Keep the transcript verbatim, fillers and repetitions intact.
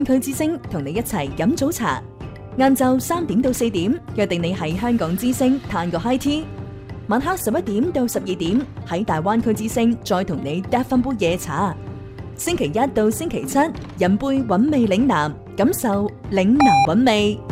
區之聲同你一齊飲早茶，晏晝三點到四點約定你喺香港之聲嘆個 high tea，晚黑十一點到十二點喺大灣區之聲再同你嗒翻杯夜茶。星期一到星期七飲杯韻味嶺南，感受嶺南韻味。